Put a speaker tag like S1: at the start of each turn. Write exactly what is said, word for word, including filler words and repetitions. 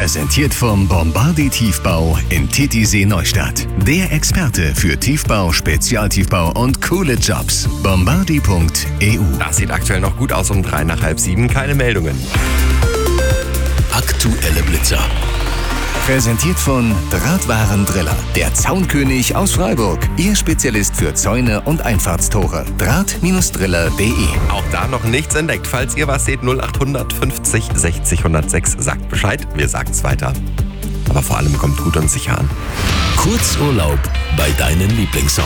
S1: Präsentiert vom Bombardier Tiefbau in Titisee Neustadt. Der Experte für Tiefbau, Spezialtiefbau und coole Jobs. bombardier punkt e u.
S2: Das sieht aktuell noch gut aus um drei nach halb sieben. Keine Meldungen.
S1: Aktuelle Blitzer. Präsentiert von Drahtwarendriller, der Zaunkönig aus Freiburg. Ihr Spezialist für Zäune und Einfahrtstore. Draht Driller punkt de.
S2: Auch da noch nichts entdeckt. Falls ihr was seht, null acht fünfzig sechzig hundertsechs, sagt Bescheid. Wir sagen's weiter. Aber vor allem kommt gut und sicher an.
S1: Kurzurlaub bei deinen Lieblingssongs.